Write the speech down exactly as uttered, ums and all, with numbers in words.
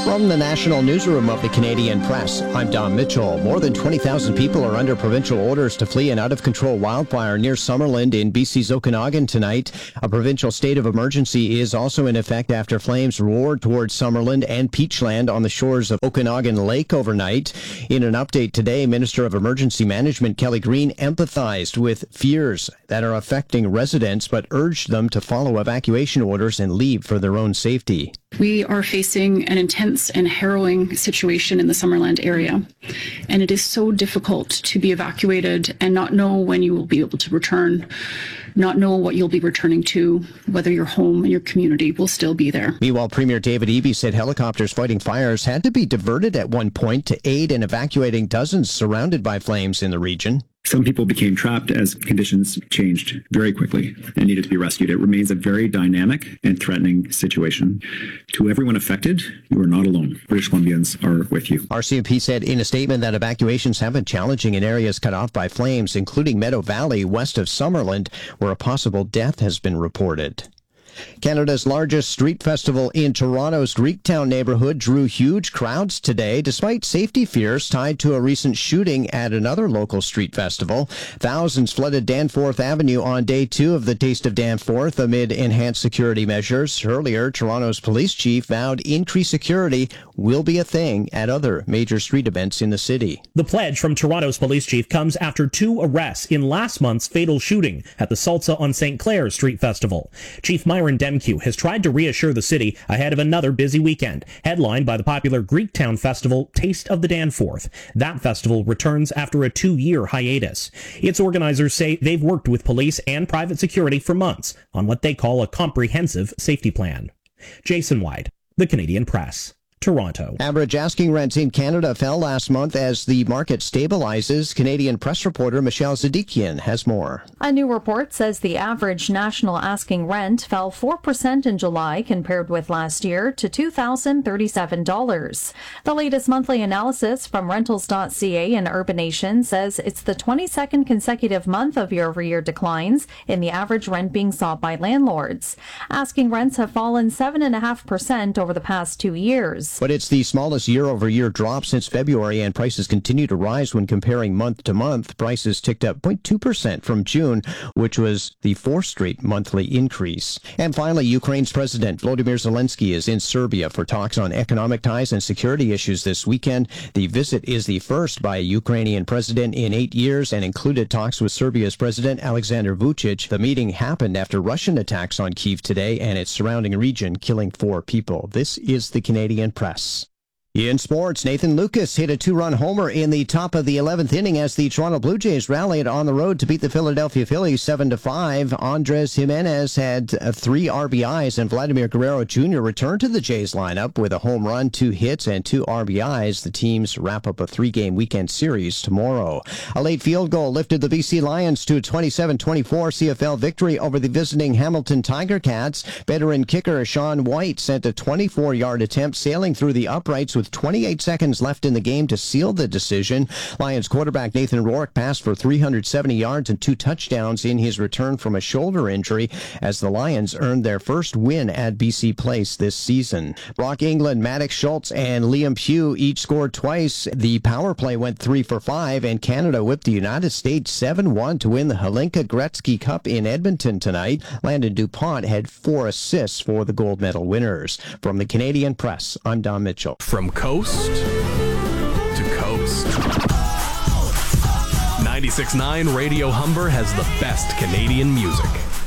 From the National Newsroom of the Canadian Press, I'm Don Mitchell. More than twenty thousand people are under provincial orders to flee an out-of-control wildfire near Summerland in B C's Okanagan tonight. A provincial state of emergency is also in effect after flames roared towards Summerland and Peachland on the shores of Okanagan Lake overnight. In an update today, Minister of Emergency Management Kelly Green empathized with fears that are affecting residents, but urged them to follow evacuation orders and leave for their own safety. We are facing an intense and harrowing situation in the Summerland area, and it is so difficult to be evacuated and not know when you will be able to return, not know what you'll be returning to, whether your home and your community will still be there. Meanwhile, Premier David Eby said helicopters fighting fires had to be diverted at one point to aid in evacuating dozens surrounded by flames in the region. Some people became trapped as conditions changed very quickly and needed to be rescued. It remains a very dynamic and threatening situation. To everyone affected, you are not alone. British Columbians are with you. R C M P said in a statement that evacuations have been challenging in areas cut off by flames, including Meadow Valley west of Summerland, where a possible death has been reported. Canada's largest street festival in Toronto's Greektown neighborhood drew huge crowds today, despite safety fears tied to a recent shooting at another local street festival. Thousands flooded Danforth Avenue on day two of the Taste of Danforth amid enhanced security measures. Earlier, Toronto's police chief vowed increased security will be a thing at other major street events in the city. The pledge from Toronto's police chief comes after two arrests in last month's fatal shooting at the Salsa on Saint Clair Street Festival. Chief Myron Demkew has tried to reassure the city ahead of another busy weekend, headlined by the popular Greektown festival Taste of the Danforth. That festival returns after a two-year hiatus. Its organizers say they've worked with police and private security for months on what they call a comprehensive safety plan. Jason White, The Canadian Press. Toronto. Average asking rents in Canada fell last month as the market stabilizes. Canadian Press reporter Michelle Zadikian has more. A new report says the average national asking rent fell four percent in July compared with last year to two thousand thirty-seven dollars. The latest monthly analysis from rentals dot c a and Urbanation says it's the twenty-second consecutive month of year-over-year declines in the average rent being sought by landlords. Asking rents have fallen seven point five percent over the past two years. But it's the smallest year-over-year drop since February, and prices continue to rise when comparing month to month. Prices ticked up zero point two percent from June, which was the fourth straight monthly increase. And finally, Ukraine's President Volodymyr Zelensky is in Serbia for talks on economic ties and security issues this weekend. The visit is the first by a Ukrainian president in eight years and included talks with Serbia's President Alexander Vucic. The meeting happened after Russian attacks on Kyiv today and its surrounding region, killing four people. This is the Canadian Press. In sports, Nathan Lucas hit a two-run homer in the top of the eleventh inning as the Toronto Blue Jays rallied on the road to beat the Philadelphia Phillies seven to five. Andres Jimenez had uh, three R B Is, and Vladimir Guerrero Junior returned to the Jays lineup with a home run, two hits, and two R B Is. The teams wrap up a three-game weekend series tomorrow. A late field goal lifted the B C Lions to a twenty-seven twenty-four C F L victory over the visiting Hamilton Tiger Cats. Veteran kicker Sean White sent a twenty-four-yard attempt sailing through the uprights with twenty-eight seconds left in the game to seal the decision. Lions quarterback Nathan Rourke passed for three hundred seventy yards and two touchdowns in his return from a shoulder injury as the Lions earned their first win at B C Place this season. Brock England, Maddox Schultz, and Liam Pugh each scored twice. The power play went three for five, and Canada whipped the United States seven one to win the Hlinka Gretzky Cup in Edmonton tonight. Landon DuPont had four assists for the gold medal winners. From the Canadian Press, I'm Don Mitchell. From coast to coast. ninety-six point nine Radio Humber has the best Canadian music.